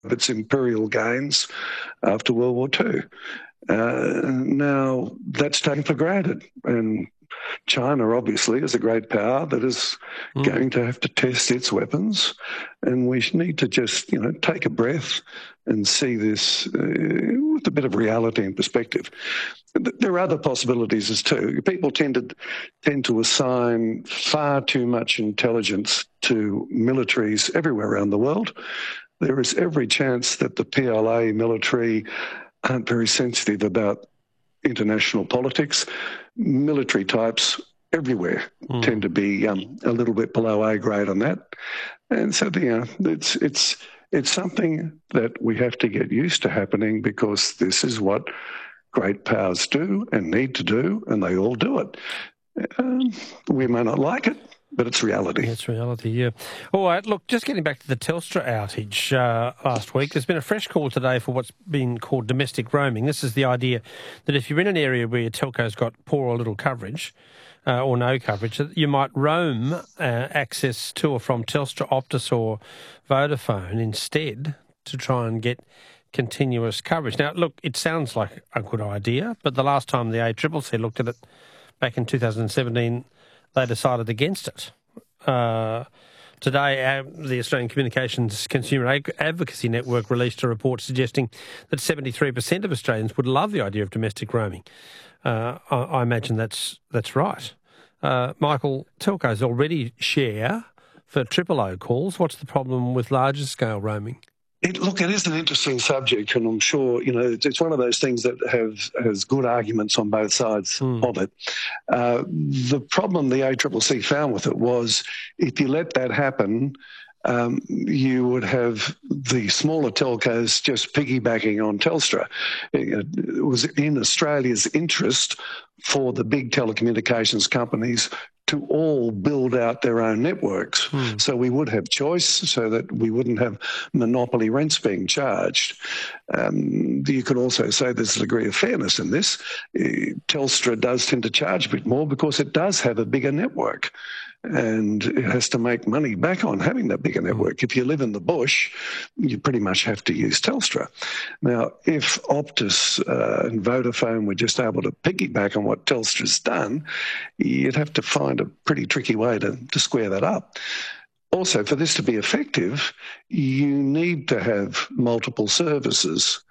its imperial gains after World War II. Now, that's taken for granted. And China, obviously, is a great power that is going to have to test its weapons. And we need to just, take a breath and see this with a bit of reality and perspective. There are other possibilities as too. People tend to assign far too much intelligence to militaries everywhere around the world. There is every chance that the PLA military aren't very sensitive about international politics. Military types everywhere tend to be a little bit below A grade on that. And so, it's something that we have to get used to happening, because this is what great powers do and need to do, and they all do it. We may not like it, but it's reality. It's reality, yeah. All right, look, just getting back to the Telstra outage last week, there's been a fresh call today for what's been called domestic roaming. This is the idea that if you're in an area where your telco's got poor or little coverage, or no coverage, you might roam access to or from Telstra, Optus or Vodafone instead to try and get continuous coverage. Now, look, it sounds like a good idea, but the last time the ACCC looked at it back in 2017, they decided against it. Today, the Australian Communications Consumer Advocacy Network released a report suggesting that 73% of Australians would love the idea of domestic roaming. I imagine that's right. Michael, telcos already share for O calls. What's the problem with larger scale roaming? It is an interesting subject, and I'm sure, it's one of those things that has good arguments on both sides of it. The problem the ACCC found with it was, if you let that happen, you would have the smaller telcos just piggybacking on Telstra. It was in Australia's interest for the big telecommunications companies to all build out their own networks. So we would have choice, so that we wouldn't have monopoly rents being charged. You could also say there's a degree of fairness in this. Telstra does tend to charge a bit more because it does have a bigger network, and it has to make money back on having that bigger network. If you live in the bush, you pretty much have to use Telstra. Now, if Optus and Vodafone were just able to piggyback on what Telstra's done, you'd have to find a pretty tricky way to square that up. Also, for this to be effective, you need to have multiple services.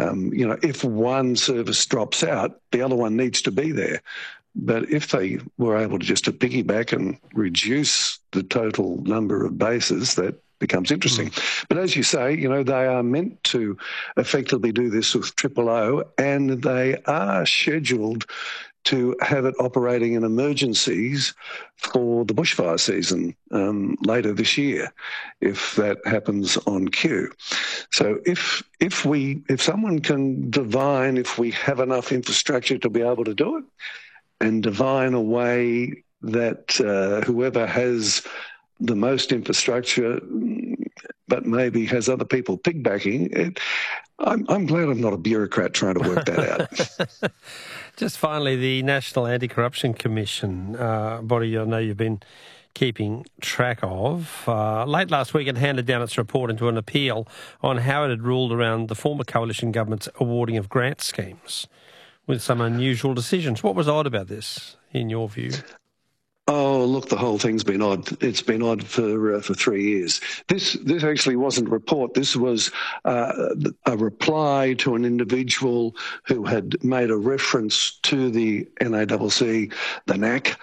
If one service drops out, the other one needs to be there. But if they were able to just piggyback and reduce the total number of bases, that becomes interesting. But as you say, they are meant to effectively do this with O, and they are scheduled to have it operating in emergencies for the bushfire season later this year, if that happens on cue. So if someone can divine, if we have enough infrastructure to be able to do it, and divine a way that whoever has the most infrastructure, but maybe has other people piggybacking, I'm glad I'm not a bureaucrat trying to work that out. Just finally, the National Anti-Corruption Commission, body I know you've been keeping track of, late last week it handed down its report into an appeal on how it had ruled around the former coalition government's awarding of grant schemes, with some unusual decisions. What was odd about this, in your view? Oh, look, the whole thing's been odd. It's been odd for 3 years. This actually wasn't a report. This was a reply to an individual who had made a reference to the NACC, the NAC,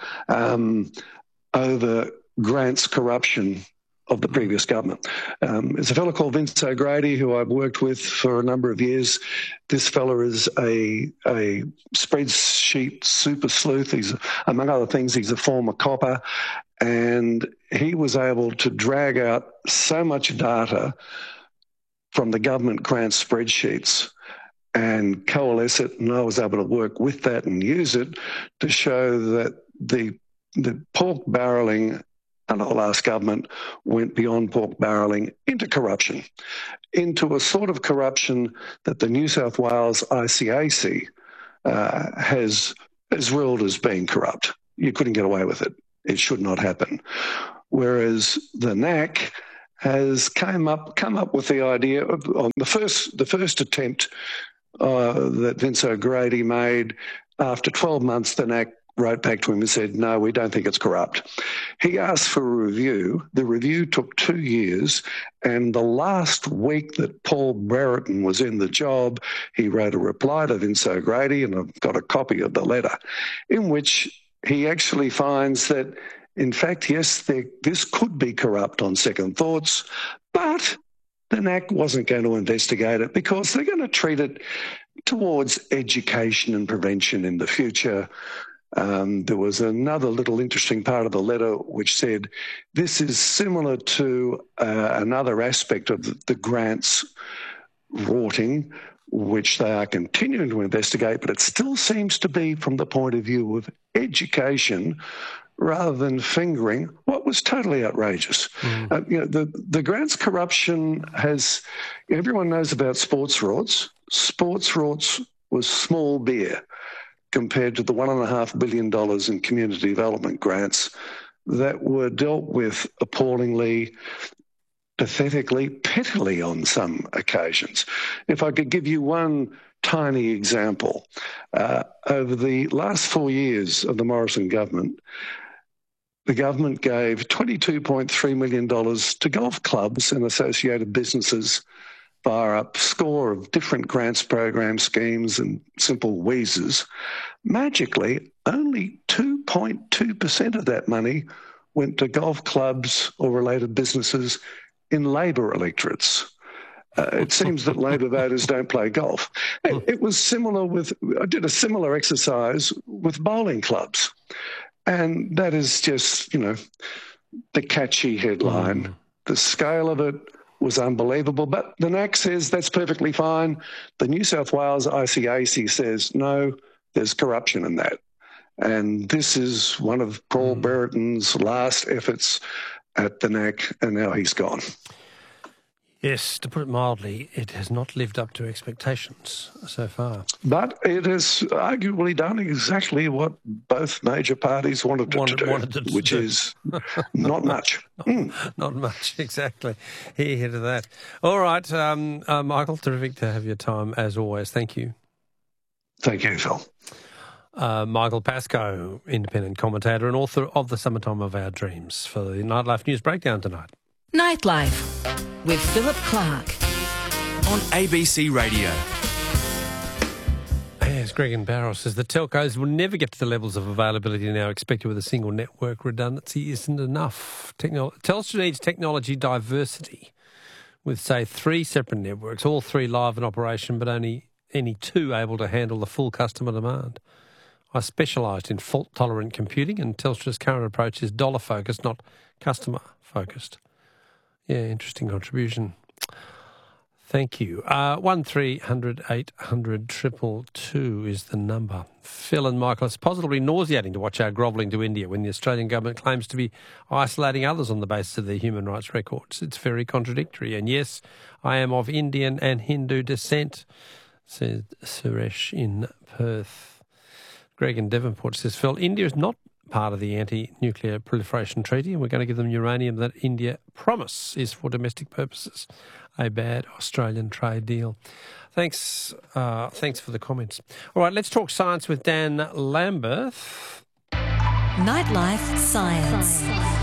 over grants corruption of the previous government. There's a fellow called Vince O'Grady who I've worked with for a number of years. This fella is a spreadsheet super sleuth. He's, among other things, he's a former copper, and he was able to drag out so much data from the government grant spreadsheets and coalesce it, and I was able to work with that and use it to show that the pork barrelling under the last government went beyond pork barrelling into corruption, into a sort of corruption that the New South Wales ICAC has ruled as being corrupt. You couldn't get away with it. It should not happen. Whereas the NAC has come up with the idea of, on the first attempt that Vince O'Grady made. After 12 months, the NAC wrote back to him and said, no, we don't think it's corrupt. He asked for a review. The review took 2 years, and the last week that Paul Brereton was in the job, he wrote a reply to Vince O'Grady, and I've got a copy of the letter, in which he actually finds that, in fact, yes, this could be corrupt on second thoughts, but the NAC wasn't going to investigate it because they're going to treat it towards education and prevention in the future. There was another little interesting part of the letter which said this is similar to another aspect of the grants rorting, which they are continuing to investigate, but it still seems to be from the point of view of education rather than fingering what was totally outrageous. The grants corruption has, everyone knows about sports rorts. Sports rorts was small beer compared to the $1.5 billion in community development grants that were dealt with appallingly, pathetically, pettily on some occasions. If I could give you one tiny example, over the last 4 years of the Morrison government, the government gave $22.3 million to golf clubs and associated businesses via a score of different grants program schemes and simple wheezes. Magically, only 2.2% of that money went to golf clubs or related businesses in Labor electorates. It seems that Labor voters don't play golf. It was similar I did a similar exercise with bowling clubs. And that is just, the catchy headline. The scale of it was unbelievable. But the NAC says that's perfectly fine. The New South Wales ICAC says, no, there's corruption in that. And this is one of Paul Brereton's last efforts at the NAC, and now he's gone. Yes, to put it mildly, it has not lived up to expectations so far. But it has arguably done exactly what both major parties wanted it to do, which is not much. Not much, exactly. Here to that. All right, Michael, terrific to have your time as always. Thank you. Thank you, Phil. Michael Pascoe, independent commentator and author of The Summertime of Our Dreams, for the Nightlife News Breakdown tonight. Nightlife with Philip Clark on ABC Radio. As Greg and Barrow says, the telcos will never get to the levels of availability now expected with a single network. Redundancy isn't enough. Telstra needs technology diversity with, say, 3 separate networks, all 3 live in operation, but only any 2 able to handle the full customer demand. I specialised in fault-tolerant computing, and Telstra's current approach is dollar-focused, not customer-focused. Yeah, interesting contribution. Thank you. 1300 800 222 is the number. Phil and Michael, it's positively nauseating to watch our grovelling to India when the Australian government claims to be isolating others on the basis of their human rights records. It's very contradictory. And yes, I am of Indian and Hindu descent, said Suresh in Perth. Greg in Devonport says, Phil, India is not part of the Anti-Nuclear Proliferation Treaty, and we're going to give them uranium that India promise is for domestic purposes. A bad Australian trade deal. Thanks for the comments. All right, let's talk science with Dan Lambert. Nightlife Science.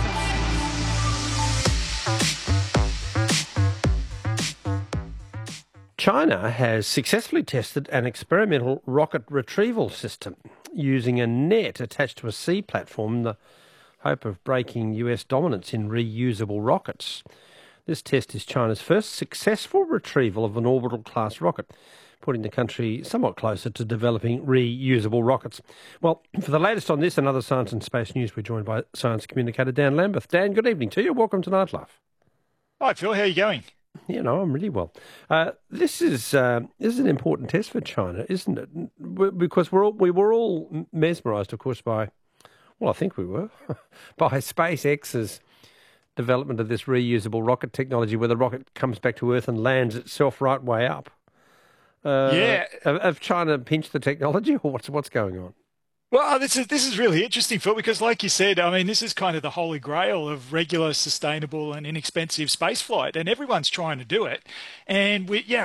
China has successfully tested an experimental rocket retrieval system using a net attached to a sea platform in the hope of breaking US dominance in reusable rockets. This test is China's first successful retrieval of an orbital-class rocket, putting the country somewhat closer to developing reusable rockets. Well, for the latest on this and other science and space news, we're joined by science communicator Dan Lambert. Dan, good evening to you. Welcome to Nightlife. Hi, Phil. How are you going? Yeah, no, I'm really well. This is an important test for China, isn't it? Because we were all mesmerised, of course, by, well, I think we were, by SpaceX's development of this reusable rocket technology where the rocket comes back to Earth and lands itself right way up. Yeah. Have China pinched the technology, or what's going on? Well, this is really interesting, Phil, because like you said, I mean, this is kind of the holy grail of regular, sustainable, and inexpensive spaceflight, and everyone's trying to do it. And